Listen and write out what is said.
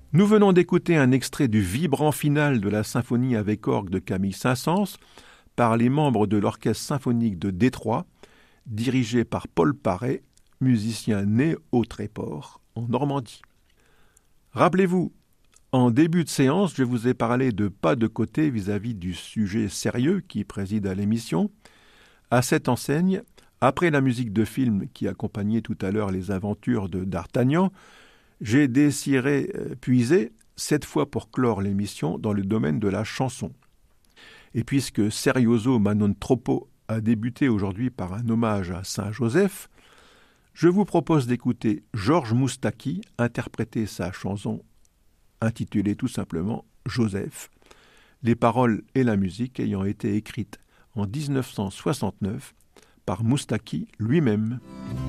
Nous venons d'écouter un extrait du vibrant final de la symphonie avec orgue de Camille Saint-Saëns par les membres de l'Orchestre symphonique de Détroit, dirigé par Paul Paré, musicien né au Tréport, en Normandie. Rappelez-vous, en début de séance, je vous ai parlé de pas de côté vis-à-vis du sujet sérieux qui préside à l'émission. À cette enseigne, après la musique de film qui accompagnait tout à l'heure les aventures de D'Artagnan, j'ai décidé puiser, cette fois pour clore l'émission, dans le domaine de la chanson. Et puisque Serioso ma non troppo a débuté aujourd'hui par un hommage à Saint Joseph, je vous propose d'écouter Georges Moustaki interpréter sa chanson intitulée tout simplement Joseph, les paroles et la musique ayant été écrites en 1969 par Moustaki lui-même.